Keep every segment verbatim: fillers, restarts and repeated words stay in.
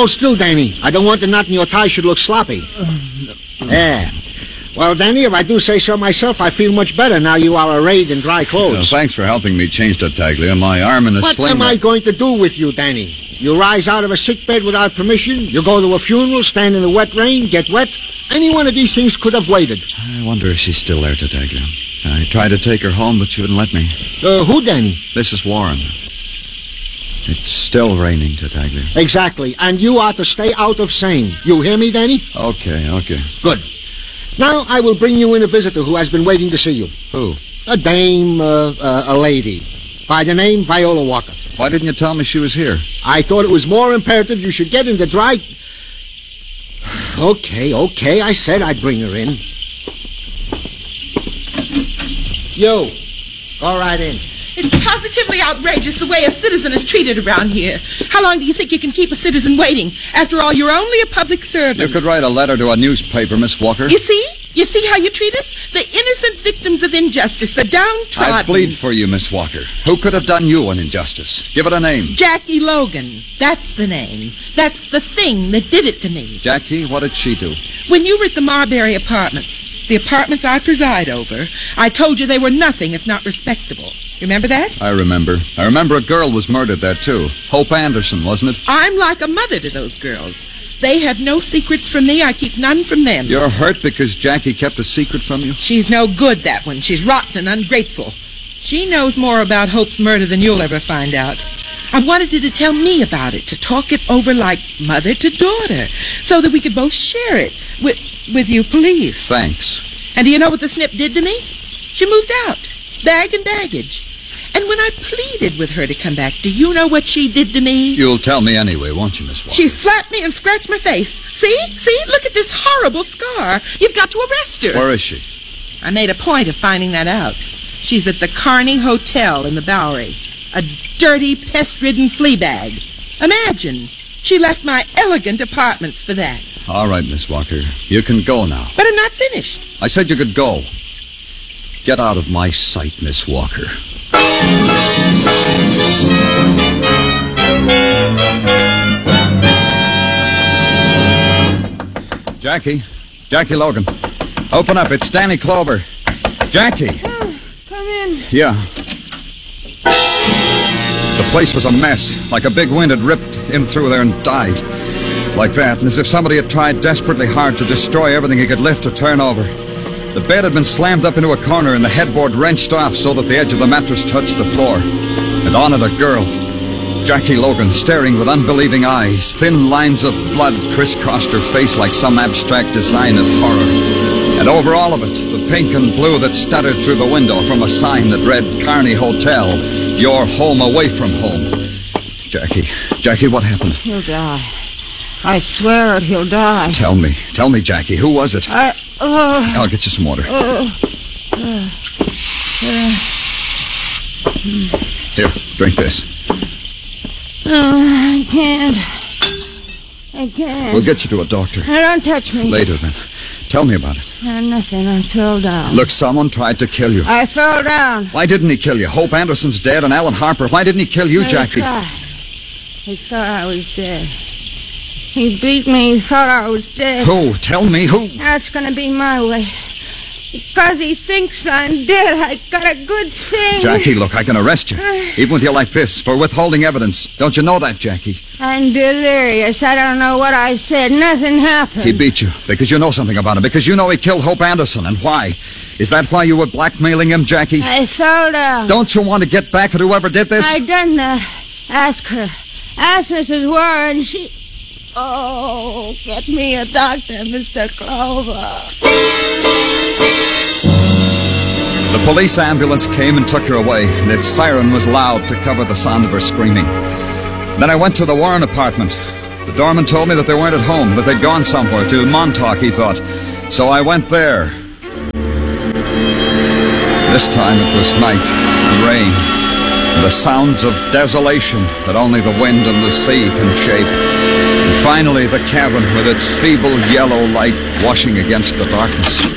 hold still, Danny. I don't want the knot in your tie should look sloppy. Yeah. Well, Danny, if I do say so myself, I feel much better now you are arrayed in dry clothes. Well, thanks for helping me change Tartaglia. My arm in a what sling... What am I going to do with you, Danny? You rise out of a sick bed without permission, you go to a funeral, stand in the wet rain, get wet. Any one of these things could have waited. I wonder if she's still there, Tartaglia. I tried to take her home, but she wouldn't let me. Uh, who, Danny? Missus Warren. It's still raining, Tartaglia. Exactly, and you are to stay out of Seine. You hear me, Danny? Okay, okay. Good. Now I will bring you in a visitor who has been waiting to see you. Who? A dame, uh, uh, a lady, by the name Viola Walker. Why didn't you tell me she was here? I thought it was more imperative you should get in the dry... Okay, okay, I said I'd bring her in. You, go right in. It's positively outrageous the way a citizen is treated around here. How long do you think you can keep a citizen waiting? After all, you're only a public servant. You could write a letter to a newspaper, Miss Walker. You see? You see how you treat us? The innocent victims of injustice, the downtrodden. I plead for you, Miss Walker. Who could have done you an injustice? Give it a name. Jackie Logan. That's the name. That's the thing that did it to me. Jackie, what did she do? When you were at the Marbury Apartments, the apartments I preside over, I told you they were nothing if not respectable. Remember that? I remember. I remember a girl was murdered there, too. Hope Anderson, wasn't it? I'm like a mother to those girls. They have no secrets from me. I keep none from them. You're hurt because Jackie kept a secret from you? She's no good, that one. She's rotten and ungrateful. She knows more about Hope's murder than you'll ever find out. I wanted you to tell me about it, to talk it over like mother to daughter, so that we could both share it with, with you police. Thanks. And do you know what the snip did to me? She moved out, bag and baggage. And when I pleaded with her to come back, do you know what she did to me? You'll tell me anyway, won't you, Miss Walker? She slapped me and scratched my face. See? See? Look at this horrible scar. You've got to arrest her. Where is she? I made a point of finding that out. She's at the Carney Hotel in the Bowery. A dirty, pest-ridden flea bag. Imagine. She left my elegant apartments for that. All right, Miss Walker. You can go now. But I'm not finished. I said you could go. Get out of my sight, Miss Walker. Jackie. Jackie Logan. Open up. It's Danny Clover. Jackie. Oh, come in. Yeah. The place was a mess. Like a big wind had ripped in through there and died. Like that, and as if somebody had tried desperately hard to destroy everything he could lift or turn over. The bed had been slammed up into a corner and the headboard wrenched off so that the edge of the mattress touched the floor. And on it a girl, Jackie Logan, staring with unbelieving eyes. Thin lines of blood crisscrossed her face like some abstract design of horror. And over all of it, the pink and blue that stuttered through the window from a sign that read Carney Hotel, your home away from home. Jackie, Jackie, what happened? He'll die. I swear it, he'll die. Tell me, tell me, Jackie, who was it? I... Oh... I'll get you some water. Oh... Uh, uh, Here, drink this. Oh, I can't. I can't. We'll get you to a doctor. Now, don't touch me. Later, then. Tell me about it. Uh, nothing. I fell down. Look, someone tried to kill you. I fell down. Why didn't he kill you? Hope Anderson's dead and Alan Harper. Why didn't he kill you, He Jackie? tried. He thought I was dead. He beat me. He thought I was dead. Who? Tell me who. That's going to be my way. Because he thinks I'm dead, I got a good thing. Jackie, look, I can arrest you. Even with you like this, for withholding evidence. Don't you know that, Jackie? I'm delirious. I don't know what I said. Nothing happened. He beat you because you know something about him. Because you know he killed Hope Anderson. And why? Is that why you were blackmailing him, Jackie? I fell down. Don't you want to get back at whoever did this? I done that. Ask her. Ask Missus Warren. She... Oh, get me a doctor, Mister Clover. The police ambulance came and took her away, and its siren was loud to cover the sound of her screaming. Then I went to the Warren apartment. The doorman told me that they weren't at home, that they'd gone somewhere, to Montauk, he thought. So I went there. This time it was night and rain, and the sounds of desolation that only the wind and the sea can shape. And finally the cabin with its feeble yellow light washing against the darkness.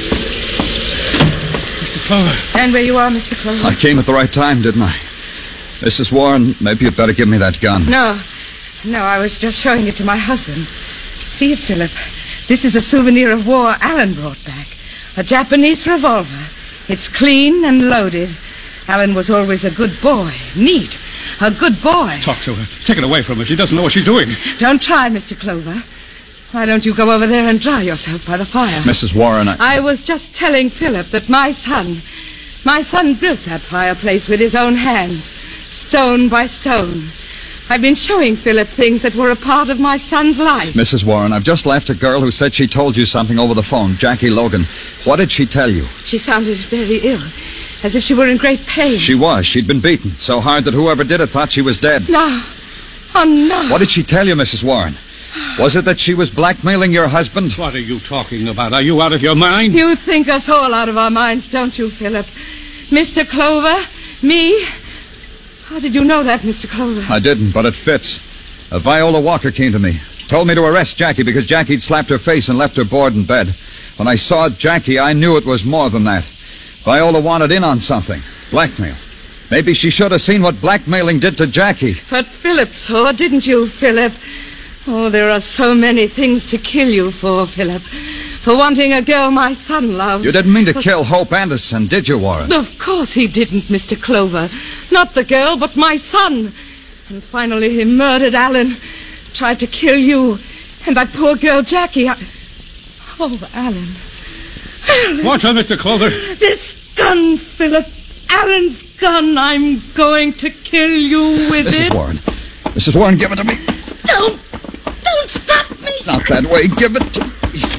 Mister Clover. Stand where you are, Mister Clover. I came at the right time, didn't I? Missus Warren, maybe you'd better give me that gun. No. No, I was just showing it to my husband. See it, Philip. This is a souvenir of war Alan brought back. A Japanese revolver. It's clean and loaded. Alan was always a good boy. Neat. A good boy. Talk to her. Take it away from her. She doesn't know what she's doing. Don't try, Mister Clover. Why don't you go over there and dry yourself by the fire? Missus Warren, I... I was just telling Philip that my son... My son built that fireplace with his own hands, stone by stone. I've been showing Philip things that were a part of my son's life. Missus Warren, I've just left a girl who said she told you something over the phone, Jackie Logan. What did she tell you? She sounded very ill, as if she were in great pain. She was. She'd been beaten so hard that whoever did it thought she was dead. No. Oh, no. What did she tell you, Missus Warren? Was it that she was blackmailing your husband? What are you talking about? Are you out of your mind? You think us all out of our minds, don't you, Philip? Mister Clover? Me? How did you know that, Mister Clover? I didn't, but it fits. A Viola Walker came to me. Told me to arrest Jackie because Jackie'd slapped her face and left her board in bed. When I saw Jackie, I knew it was more than that. Viola wanted in on something. Blackmail. Maybe she should have seen what blackmailing did to Jackie. But Philip saw, didn't you, Philip? Oh, there are so many things to kill you for, Philip. For wanting a girl my son loved. You didn't mean to kill Hope Anderson, did you, Warren? Of course he didn't, Mister Clover. Not the girl, but my son. And finally he murdered Alan. Tried to kill you. And that poor girl, Jackie. I... Oh, Alan. Alan. Watch her, Mister Clover. This gun, Philip. Alan's gun. I'm going to kill you with Missus it. Warren. Missus Warren, give it to me. Don't. Don't stop me. Not that way. Give it to me.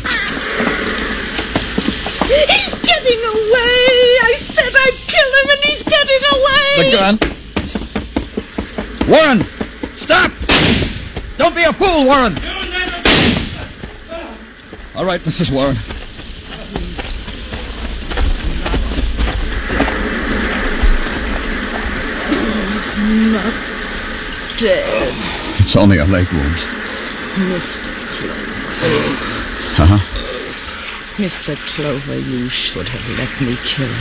He's getting away. I said I'd kill him and he's getting away. The gun. Warren! Stop! Don't be a fool, Warren! All right, Missus Warren. He's not dead. It's only a leg wound. Mister Clover. Uh-huh. Mister Clover, you should have let me kill